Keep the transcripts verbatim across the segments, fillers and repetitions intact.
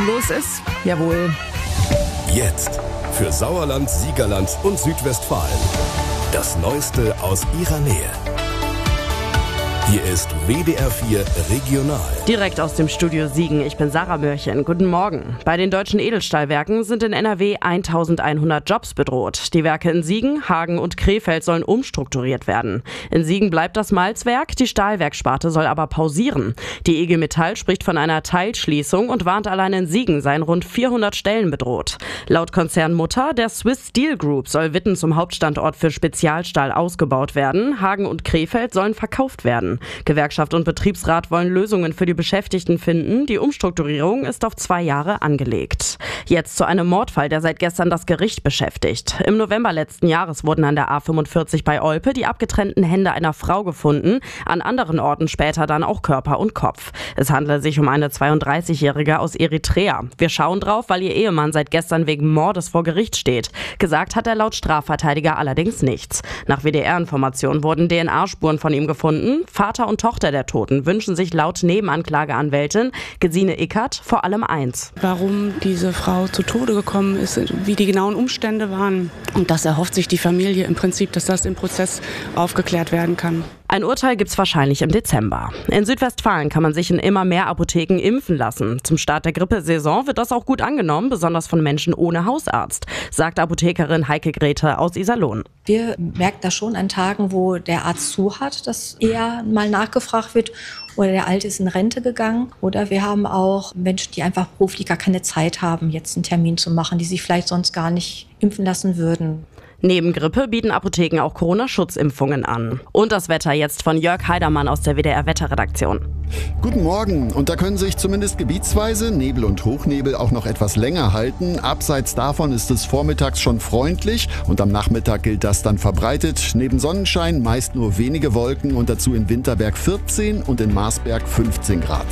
los ist? Jawohl. Jetzt für Sauerland, Siegerland und Südwestfalen. Das Neueste aus ihrer Nähe. Hier ist W D R vier Regional. Direkt aus dem Studio Siegen. Ich bin Sarah Mörchen. Guten Morgen. Bei den deutschen Edelstahlwerken sind in N R W eintausendeinhundert Jobs bedroht. Die Werke in Siegen, Hagen und Krefeld sollen umstrukturiert werden. In Siegen bleibt das Malzwerk, die Stahlwerksparte soll aber pausieren. Die I G Metall spricht von einer Teilschließung und warnt, allein in Siegen seien rund vierhundert Stellen bedroht. Laut Konzernmutter, der Swiss Steel Group, soll Witten zum Hauptstandort für Spezialstahl ausgebaut werden. Hagen und Krefeld sollen verkauft werden. Gewerkschaft und Betriebsrat wollen Lösungen für die Beschäftigten finden. Die Umstrukturierung ist auf zwei Jahre angelegt. Jetzt zu einem Mordfall, der seit gestern das Gericht beschäftigt. Im November letzten Jahres wurden an der A fünfundvierzig bei Olpe die abgetrennten Hände einer Frau gefunden. An anderen Orten später dann auch Körper und Kopf. Es handelt sich um eine zweiunddreißigjährige aus Eritrea. Wir schauen drauf, weil ihr Ehemann seit gestern wegen Mordes vor Gericht steht. Gesagt hat er laut Strafverteidiger allerdings nichts. Nach W D R-Informationen wurden D N A-Spuren von ihm gefunden. Vater und Tochter der Toten wünschen sich laut Nebenanklageanwältin Gesine Ickert vor allem eins. Warum diese Frau zu Tode gekommen ist, wie die genauen Umstände waren. Und das erhofft sich die Familie im Prinzip, dass das im Prozess aufgeklärt werden kann. Ein Urteil gibt's wahrscheinlich im Dezember. In Südwestfalen kann man sich in immer mehr Apotheken impfen lassen. Zum Start der Grippesaison wird das auch gut angenommen, besonders von Menschen ohne Hausarzt, sagt Apothekerin Heike Grete aus Iserlohn. Wir merken das schon an Tagen, wo der Arzt zu hat, dass eher mal nachgefragt wird oder der Alte ist in Rente gegangen. Oder wir haben auch Menschen, die einfach beruflich gar keine Zeit haben, jetzt einen Termin zu machen, die sich vielleicht sonst gar nicht impfen lassen würden. Neben Grippe bieten Apotheken auch Corona-Schutzimpfungen an. Und das Wetter jetzt von Jörg Heidermann aus der W D R-Wetterredaktion. Guten Morgen. Und da können sich zumindest gebietsweise Nebel und Hochnebel auch noch etwas länger halten. Abseits davon ist es vormittags schon freundlich und am Nachmittag gilt das dann verbreitet. Neben Sonnenschein meist nur wenige Wolken und dazu in Winterberg vierzehn und in Marsberg fünfzehn Grad.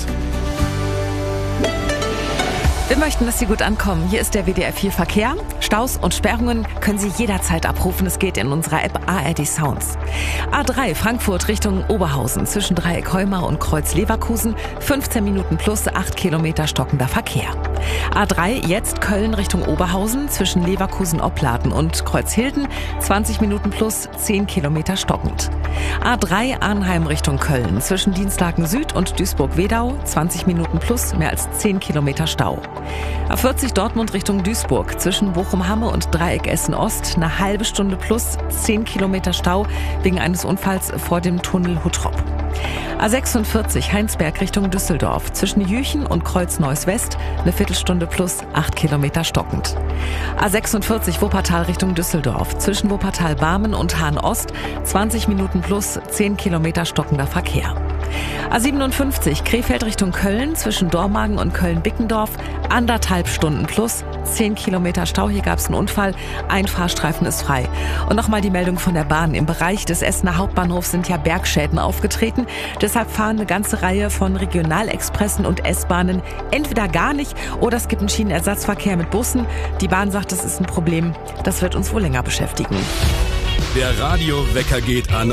Wir möchten, dass Sie gut ankommen. Hier ist der W D R vier Verkehr. Staus und Sperrungen können Sie jederzeit abrufen. Es geht in unserer App A R D Sounds. A drei Frankfurt Richtung Oberhausen zwischen Dreieck Heumar und Kreuz Leverkusen. fünfzehn Minuten plus acht Kilometer stockender Verkehr. A drei jetzt Köln Richtung Oberhausen zwischen Leverkusen-Opladen und Kreuzhilden. zwanzig Minuten plus zehn Kilometer stockend. A drei Arnheim Richtung Köln zwischen Dienstlaken Süd und Duisburg-Wedau. zwanzig Minuten plus mehr als zehn Kilometer Stau. A vierzig Dortmund Richtung Duisburg zwischen Bochum-Hamme und Dreieck Essen-Ost eine halbe Stunde plus zehn Kilometer Stau wegen eines Unfalls vor dem Tunnel Huttrop. A sechsundvierzig Heinsberg Richtung Düsseldorf zwischen Jüchen und Kreuz Neuss West eine Viertelstunde plus acht Kilometer stockend. A sechsundvierzig Wuppertal Richtung Düsseldorf zwischen Wuppertal-Barmen und Hahn-Ost zwanzig Minuten plus zehn Kilometer stockender Verkehr. A siebenundfünfzig Krefeld Richtung Köln zwischen Dormagen und Köln-Bickendorf anderthalb Stunden plus zehn Kilometer Stau. Hier gab es einen Unfall, ein Fahrstreifen ist frei. Und nochmal die Meldung von der Bahn. Im Bereich des Essener Hauptbahnhofs sind ja Bergschäden aufgetreten. Deshalb fahren eine ganze Reihe von Regionalexpressen und S-Bahnen entweder gar nicht oder es gibt einen Schienenersatzverkehr mit Bussen. Die Bahn sagt, das ist ein Problem. Das wird uns wohl länger beschäftigen. Der Radiowecker geht an